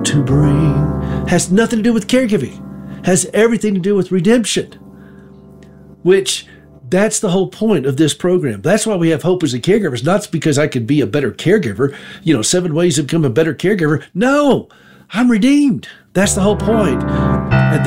to bring has nothing to do with caregiving, has everything to do with redemption, which that's the whole point of this program. That's why we have Hope as a Caregiver. It's not because I could be a better caregiver, 7 ways to become a better caregiver. No, I'm redeemed. That's the whole point. And